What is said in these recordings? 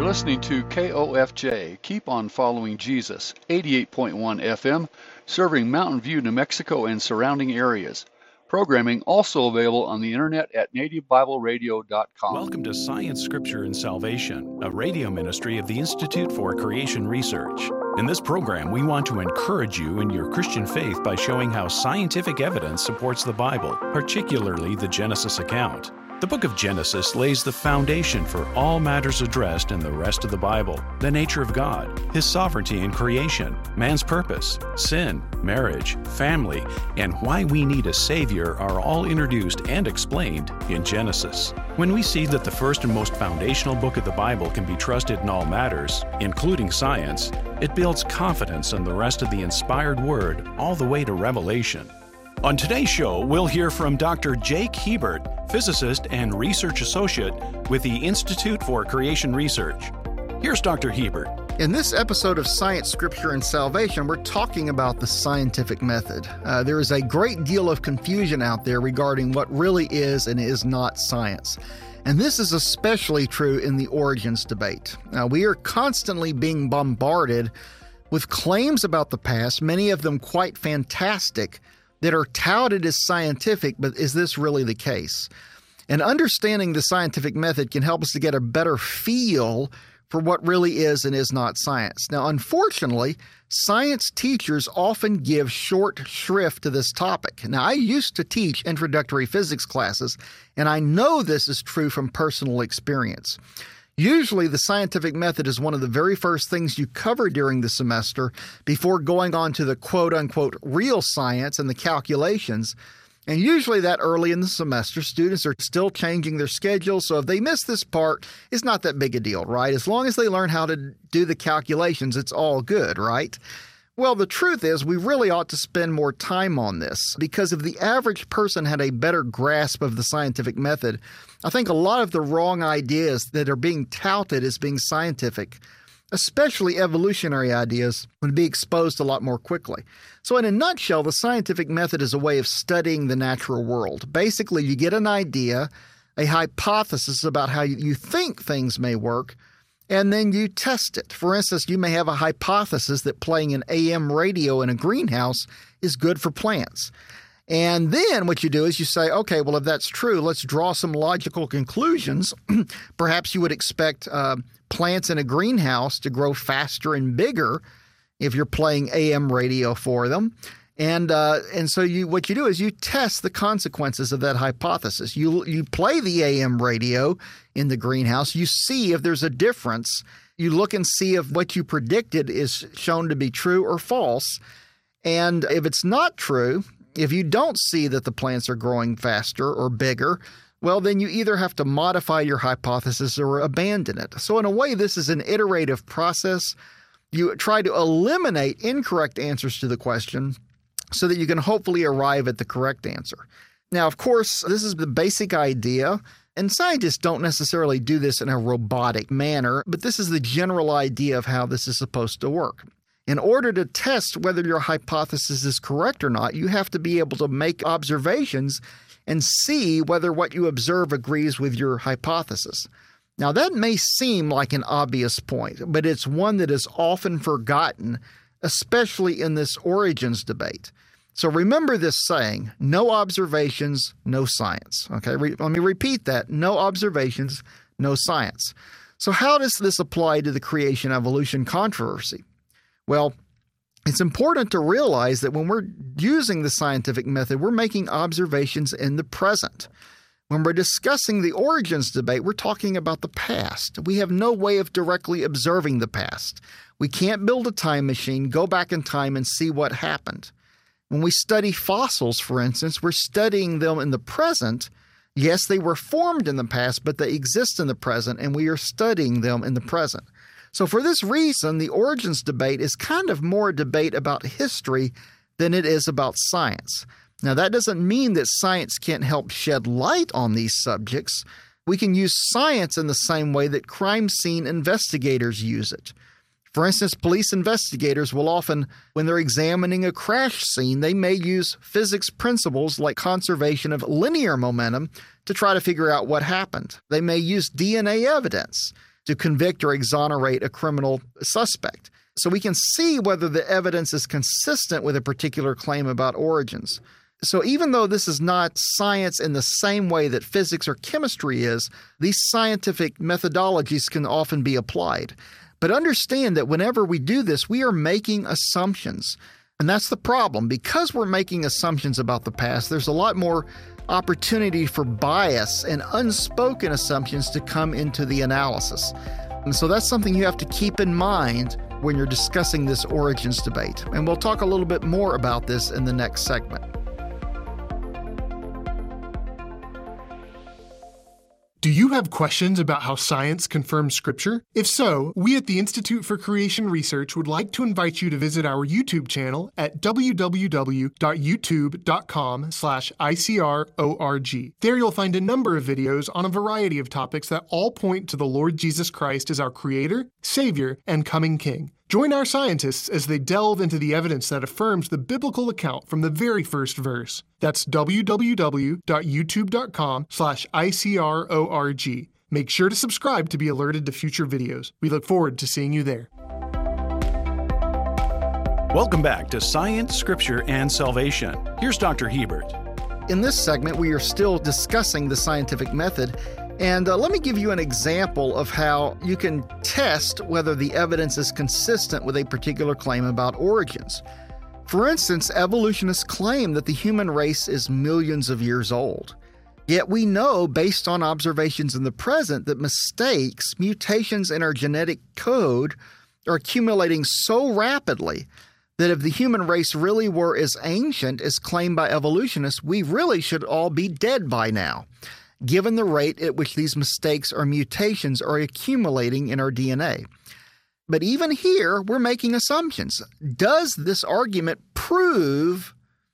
listening to KOFJ, Keep on Following Jesus, 88.1 FM, serving Mountain View, New Mexico and surrounding areas. Programming also available on the internet at nativebibleradio.com. Welcome to Science, Scripture, and Salvation, a radio ministry of the Institute for Creation Research. In this program, we want to encourage you in your Christian faith by showing how scientific evidence supports the Bible, particularly the Genesis account. The book of Genesis lays the foundation for all matters addressed in the rest of the Bible: the nature of God, His sovereignty in creation, man's purpose, sin, marriage, family, and why we need a Savior are all introduced and explained in Genesis. When we see that the first and most foundational book of the Bible can be trusted in all matters, including science, it builds confidence in the rest of the inspired Word all the way to Revelation. On today's show, we'll hear from Dr. Jake Hebert, physicist and research associate with the Institute for Creation Research. Here's Dr. Hebert. In this episode of Science, Scripture, and Salvation, we're talking about the scientific method. There is a great deal of confusion out there regarding what really is and is not science. And this is especially true in the origins debate. We are constantly being bombarded with claims about the past, many of them quite fantastic, that are touted as scientific, but is this really the case? And understanding the scientific method can help us to get a better feel for what really is and is not science. Now, unfortunately, science teachers often give short shrift to this topic. Now, I used to teach introductory physics classes, and I know this is true from personal experience. Usually, the scientific method is one of the very first things you cover during the semester before going on to the quote-unquote real science and the calculations. And usually that early in the semester, students are still changing their schedules, so if they miss this part, it's not that big a deal, right? As long as they learn how to do the calculations, it's all good, right? Well, the truth is we really ought to spend more time on this, because if the average person had a better grasp of the scientific method, I think a lot of the wrong ideas that are being touted as being scientific, especially evolutionary ideas, would be exposed a lot more quickly. So in a nutshell, the scientific method is a way of studying the natural world. Basically, you get an idea, a hypothesis about how you think things may work, and then you test it. For instance, you may have a hypothesis that playing an AM radio in a greenhouse is good for plants. And then what you do is you say, okay, well, if that's true, let's draw some logical conclusions. Perhaps you would expect plants in a greenhouse to grow faster and bigger if you're playing AM radio for them. And so what you do is you test the consequences of that hypothesis. You play the AM radio in the greenhouse. You see if there's a difference. You look and see if what you predicted is shown to be true or false. And if it's not true, if you don't see that the plants are growing faster or bigger, well, then you either have to modify your hypothesis or abandon it. So in a way, this is an iterative process. You try to eliminate incorrect answers to the question so that you can hopefully arrive at the correct answer. Now, of course, this is the basic idea, and scientists don't necessarily do this in a robotic manner, but this is the general idea of how this is supposed to work. In order to test whether your hypothesis is correct or not, you have to be able to make observations and see whether what you observe agrees with your hypothesis. Now, that may seem like an obvious point, but it's one that is often forgotten, especially in this origins debate. So remember this saying, no observations, no science. Okay, let me repeat that. No observations, no science. So how does this apply to the creation-evolution controversy? Well, it's important to realize that when we're using the scientific method, we're making observations in the present. When we're discussing the origins debate, we're talking about the past. We have no way of directly observing the past. We can't build a time machine, go back in time, and see what happened. When we study fossils, for instance, we're studying them in the present. Yes, they were formed in the past, but they exist in the present, and we are studying them in the present. So for this reason, the origins debate is kind of more a debate about history than it is about science. Now, that doesn't mean that science can't help shed light on these subjects. We can use science in the same way that crime scene investigators use it. For instance, police investigators will often, when they're examining a crash scene, they may use physics principles like conservation of linear momentum to try to figure out what happened. They may use DNA evidence. to convict or exonerate a criminal suspect. So we can see whether the evidence is consistent with a particular claim about origins. So even though this is not science in the same way that physics or chemistry is, these scientific methodologies can often be applied. But understand that whenever we do this, we are making assumptions. And that's the problem. Because we're making assumptions about the past, there's a lot more opportunity for bias and unspoken assumptions to come into the analysis. And so that's something you have to keep in mind when you're discussing this origins debate. And we'll talk a little bit more about this in the next segment. Do you have questions about how science confirms Scripture? If so, we at the Institute for Creation Research would like to invite you to visit our YouTube channel at www.youtube.com/ICRORG. There you'll find a number of videos on a variety of topics that all point to the Lord Jesus Christ as our Creator, Savior, and coming King. Join our scientists as they delve into the evidence that affirms the biblical account from the very first verse. That's www.youtube.com/ICRORG. Make sure to subscribe to be alerted to future videos. We look forward to seeing you there. Welcome back to Science, Scripture, and Salvation. Here's Dr. Hebert. In this segment, we are still discussing the scientific method. And let me give you an example of how you can test whether the evidence is consistent with a particular claim about origins. For instance, evolutionists claim that the human race is millions of years old. Yet we know, based on observations in the present, that mistakes, mutations in our genetic code, are accumulating so rapidly that if the human race really were as ancient as claimed by evolutionists, we really should all be dead by now, given the rate at which these mistakes or mutations are accumulating in our DNA. But even here, we're making assumptions. Does this argument prove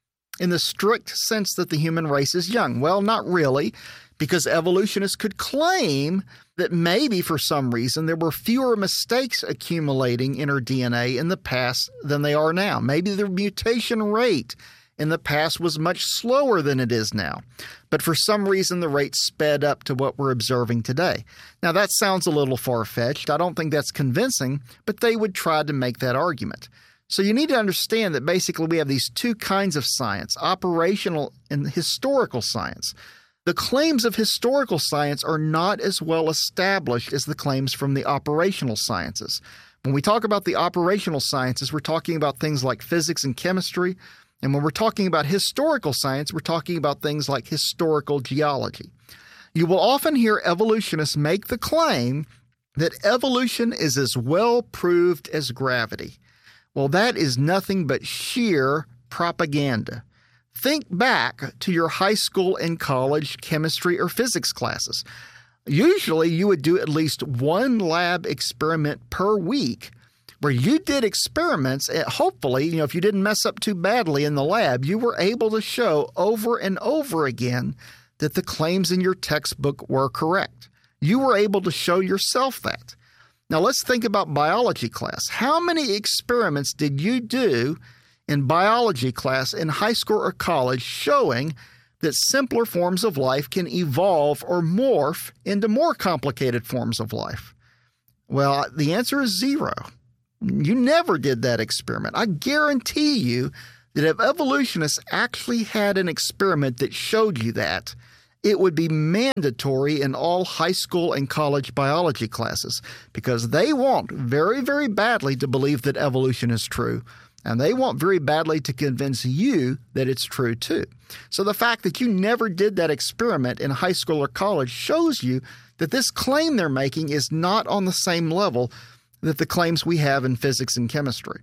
in the strict sense that the human race is young? Well, not really, because evolutionists could claim that maybe for some reason there were fewer mistakes accumulating in our DNA in the past than they are now. Maybe the mutation rate in the past was much slower than it is now. But for some reason, the rate sped up to what we're observing today. Now, that sounds a little far-fetched. I don't think that's convincing, but they would try to make that argument. So you need to understand that basically we have these two kinds of science, operational and historical science. The claims of historical science are not as well established as the claims from the operational sciences. When we talk about the operational sciences, we're talking about things like physics and chemistry. And when we're talking about historical science, we're talking about things like historical geology. You will often hear evolutionists make the claim that evolution is as well proved as gravity. Well, that is nothing but sheer propaganda. Think back to your high school and college chemistry or physics classes. Usually, you would do at least one lab experiment per week where you did experiments, and hopefully, if you didn't mess up too badly in the lab, you were able to show over and over again that the claims in your textbook were correct. You were able to show yourself that. Now, let's think about biology class. How many experiments did you do in biology class in high school or college showing that simpler forms of life can evolve or morph into more complicated forms of life? Well, the answer is zero. You never did that experiment. I guarantee you that if evolutionists actually had an experiment that showed you that, it would be mandatory in all high school and college biology classes because they want very, very badly to believe that evolution is true, and they want very badly to convince you that it's true too. So the fact that you never did that experiment in high school or college shows you that this claim they're making is not on the same level that the claims we have in physics and chemistry.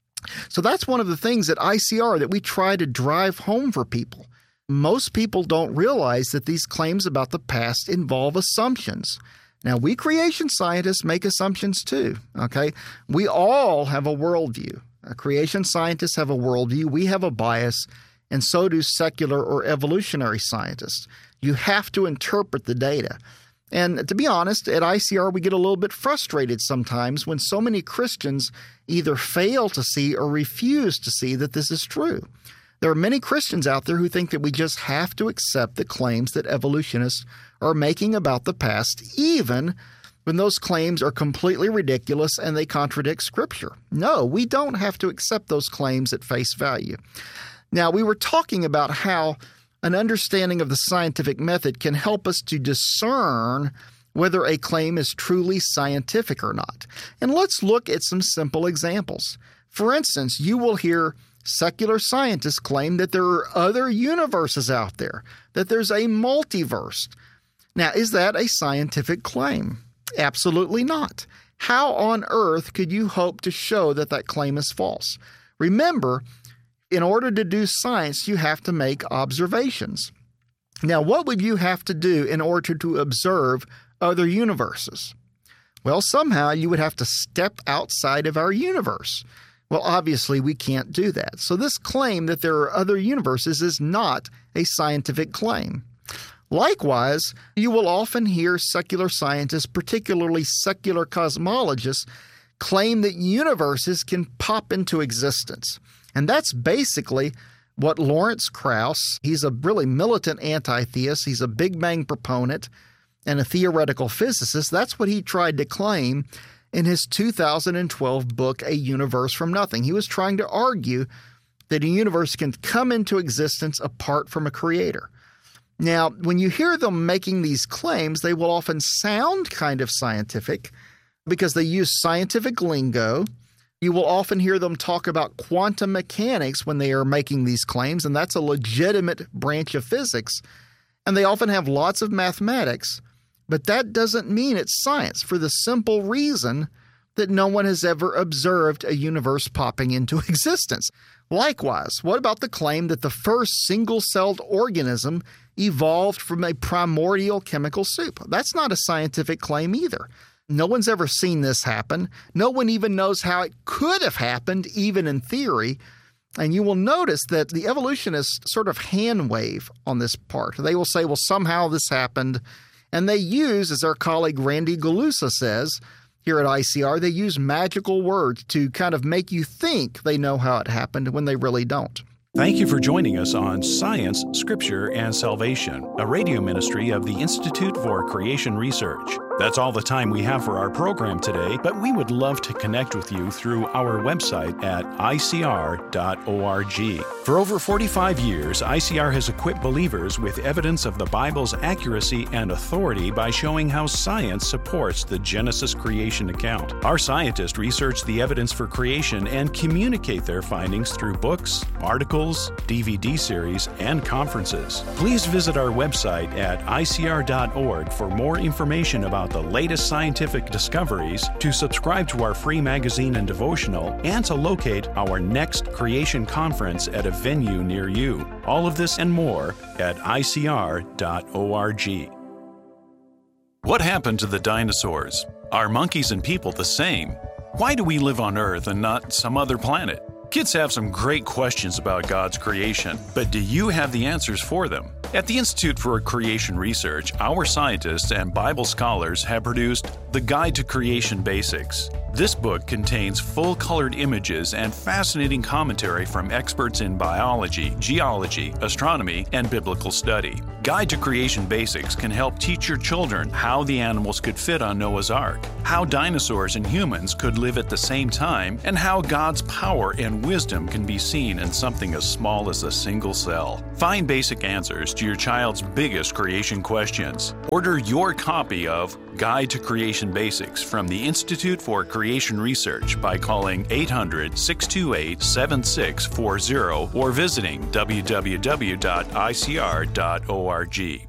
So that's one of the things at ICR that we try to drive home for people. Most people don't realize that these claims about the past involve assumptions. Now, we creation scientists make assumptions too, okay? We all have a worldview. Creation scientists have a worldview. We have a bias, and so do secular or evolutionary scientists. You have to interpret the data. And to be honest, at ICR, we get a little bit frustrated sometimes when so many Christians either fail to see or refuse to see that this is true. There are many Christians out there who think that we just have to accept the claims that evolutionists are making about the past, even when those claims are completely ridiculous and they contradict Scripture. No, we don't have to accept those claims at face value. Now, we were talking about how an understanding of the scientific method can help us to discern whether a claim is truly scientific or not. And let's look at some simple examples. For instance, you will hear secular scientists claim that there are other universes out there, that there's a multiverse. Now, is that a scientific claim? Absolutely not. How on earth could you hope to show that that claim is false? Remember, in order to do science, you have to make observations. Now, what would you have to do in order to observe other universes? Well, somehow you would have to step outside of our universe. Well, obviously, we can't do that. So this claim that there are other universes is not a scientific claim. Likewise, you will often hear secular scientists, particularly secular cosmologists, claim that universes can pop into existence. And that's basically what Lawrence Krauss, he's a really militant anti-theist, he's a Big Bang proponent and a theoretical physicist, that's what he tried to claim in his 2012 book, A Universe from Nothing. He was trying to argue that a universe can come into existence apart from a creator. Now, when you hear them making these claims, they will often sound kind of scientific because they use scientific lingo. You will often hear them talk about quantum mechanics when they are making these claims, and that's a legitimate branch of physics. And they often have lots of mathematics, but that doesn't mean it's science for the simple reason that no one has ever observed a universe popping into existence. Likewise, what about the claim that the first single-celled organism evolved from a primordial chemical soup? That's not a scientific claim either. No one's ever seen this happen. No one even knows how it could have happened, even in theory. And you will notice that the evolutionists sort of hand wave on this part. They will say, well, somehow this happened. And they use, as our colleague Randy Galusa says here at ICR, they use magical words to kind of make you think they know how it happened when they really don't. Thank you for joining us on Science, Scripture, and Salvation, a radio ministry of the Institute for Creation Research. That's all the time we have for our program today, but we would love to connect with you through our website at icr.org. For over 45 years, ICR has equipped believers with evidence of the Bible's accuracy and authority by showing how science supports the Genesis creation account. Our scientists research the evidence for creation and communicate their findings through books, articles, DVD series, and conferences. Please visit our website at icr.org for more information about the latest scientific discoveries, to subscribe to our free magazine and devotional, and to locate our next creation conference at a venue near you. All of this and more at icr.org. What happened to the dinosaurs? Are monkeys and people the same? Why do we live on Earth and not some other planet? Kids have some great questions about God's creation, but do you have the answers for them? At the Institute for Creation Research, our scientists and Bible scholars have produced The Guide to Creation Basics. This book contains full-colored images and fascinating commentary from experts in biology, geology, astronomy, and biblical study. Guide to Creation Basics can help teach your children how the animals could fit on Noah's Ark, how dinosaurs and humans could live at the same time, and how God's power and wisdom can be seen in something as small as a single cell. Find basic answers to your child's biggest creation questions. Order your copy of Guide to Creation Basics from the Institute for Creation Research by calling 800-628-7640 or visiting www.icr.org.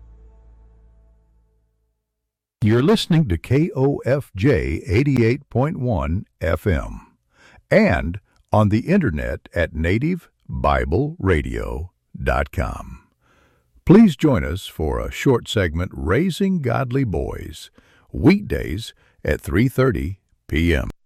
You're listening to KOFJ 88.1 FM and on the internet at nativebibleradio.com. Please join us for a short segment, Raising Godly Boys, weekdays at 3:30 p.m.